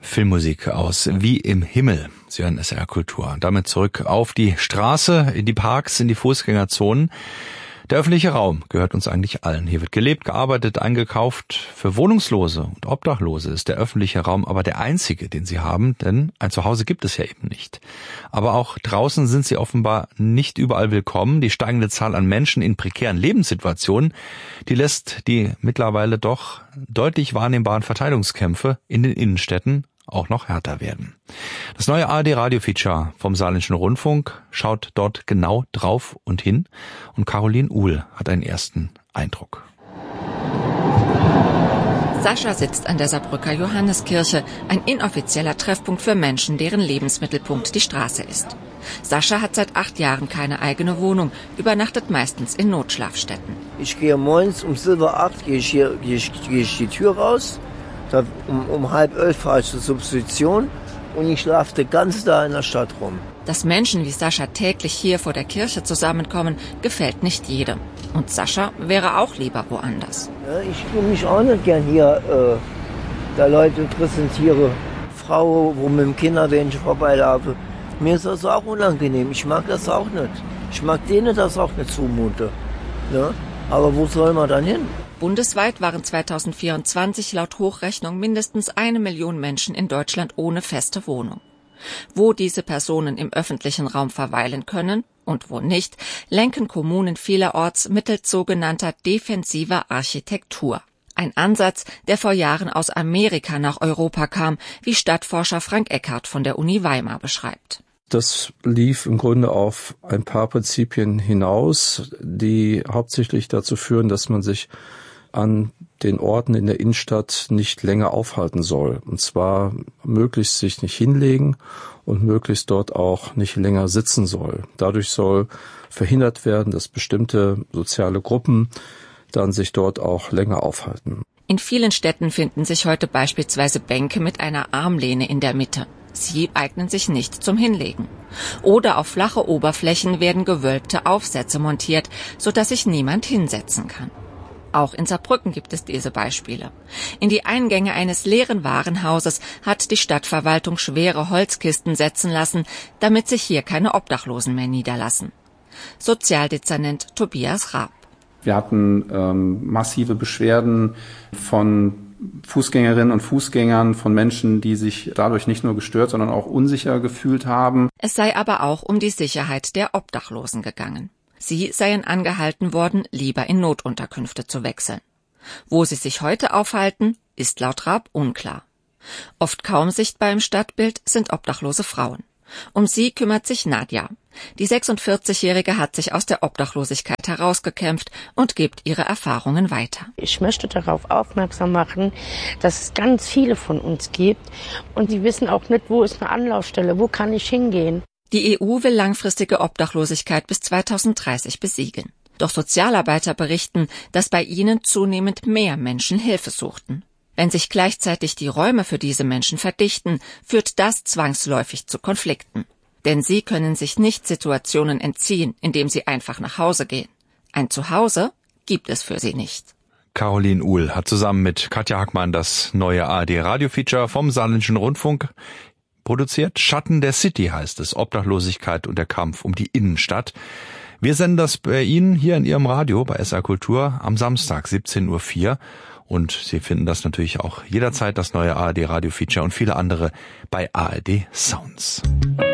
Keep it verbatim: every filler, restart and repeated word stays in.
Filmmusik aus Wie im Himmel. Sie hören S R Kultur. Damit zurück auf die Straße, in die Parks, in die Fußgängerzonen. Der öffentliche Raum gehört uns eigentlich allen. Hier wird gelebt, gearbeitet, eingekauft. Für Wohnungslose und Obdachlose ist der öffentliche Raum aber der einzige, den sie haben, denn ein Zuhause gibt es ja eben nicht. Aber auch draußen sind sie offenbar nicht überall willkommen. Die steigende Zahl an Menschen in prekären Lebenssituationen, die lässt die mittlerweile doch deutlich wahrnehmbaren Verteilungskämpfe in den Innenstädten auch noch härter werden. Das neue A R D-Radio-Feature vom Saarländischen Rundfunk schaut dort genau drauf und hin und Caroline Uhl hat einen ersten Eindruck. Sascha sitzt an der Saarbrücker Johanneskirche, ein inoffizieller Treffpunkt für Menschen, deren Lebensmittelpunkt die Straße ist. Sascha hat seit acht Jahren keine eigene Wohnung, übernachtet meistens in Notschlafstätten. Ich gehe morgens um Silber acht, gehe ich, hier, gehe ich, gehe ich die Tür raus. Da, um, um halb elf fahre ich zur Substitution und ich schlafe den ganzen Tag in der Stadt rum. Dass Menschen wie Sascha täglich hier vor der Kirche zusammenkommen, gefällt nicht jedem. Und Sascha wäre auch lieber woanders. Ja, ich tue mich auch nicht gern hier, äh, da Leute präsentiere. Frau, wo mit dem Kinderwähnchen vorbeilaufe. Mir ist das auch unangenehm. Ich mag das auch nicht. Ich mag denen das auch nicht zumute. Ja? Aber wo soll man dann hin? Bundesweit waren zweitausendvierundzwanzig laut Hochrechnung mindestens eine Million Menschen in Deutschland ohne feste Wohnung. Wo diese Personen im öffentlichen Raum verweilen können und wo nicht, lenken Kommunen vielerorts mittels sogenannter defensiver Architektur. Ein Ansatz, der vor Jahren aus Amerika nach Europa kam, wie Stadtforscher Frank Eckhardt von der Uni Weimar beschreibt. Das lief im Grunde auf ein paar Prinzipien hinaus, die hauptsächlich dazu führen, dass man sich an den Orten in der Innenstadt nicht länger aufhalten soll. Und zwar möglichst sich nicht hinlegen und möglichst dort auch nicht länger sitzen soll. Dadurch soll verhindert werden, dass bestimmte soziale Gruppen dann sich dort auch länger aufhalten. In vielen Städten finden sich heute beispielsweise Bänke mit einer Armlehne in der Mitte. Sie eignen sich nicht zum Hinlegen. Oder auf flache Oberflächen werden gewölbte Aufsätze montiert, sodass sich niemand hinsetzen kann. Auch in Saarbrücken gibt es diese Beispiele. In die Eingänge eines leeren Warenhauses hat die Stadtverwaltung schwere Holzkisten setzen lassen, damit sich hier keine Obdachlosen mehr niederlassen. Sozialdezernent Tobias Raab. Wir hatten ähm, massive Beschwerden von Fußgängerinnen und Fußgängern, von Menschen, die sich dadurch nicht nur gestört, sondern auch unsicher gefühlt haben. Es sei aber auch um die Sicherheit der Obdachlosen gegangen. Sie seien angehalten worden, lieber in Notunterkünfte zu wechseln. Wo sie sich heute aufhalten, ist laut Raab unklar. Oft kaum sichtbar im Stadtbild sind obdachlose Frauen. Um sie kümmert sich Nadja. Die sechsundvierzigjährige hat sich aus der Obdachlosigkeit herausgekämpft und gibt ihre Erfahrungen weiter. Ich möchte darauf aufmerksam machen, dass es ganz viele von uns gibt und die wissen auch nicht, wo ist eine Anlaufstelle, wo kann ich hingehen. Die E U will langfristige Obdachlosigkeit bis zweitausenddreißig besiegeln. Doch Sozialarbeiter berichten, dass bei ihnen zunehmend mehr Menschen Hilfe suchten. Wenn sich gleichzeitig die Räume für diese Menschen verdichten, führt das zwangsläufig zu Konflikten. Denn sie können sich nicht Situationen entziehen, indem sie einfach nach Hause gehen. Ein Zuhause gibt es für sie nicht. Caroline Uhl hat zusammen mit Katja Hackmann das neue A R D-Radio-Feature vom Saarländischen Rundfunk produziert. Schatten der City heißt es, Obdachlosigkeit und der Kampf um die Innenstadt. Wir senden das bei Ihnen hier in Ihrem Radio bei S R Kultur am Samstag siebzehn Uhr vier und Sie finden das natürlich auch jederzeit, das neue A R D-Radio-Feature und viele andere bei A R D Sounds.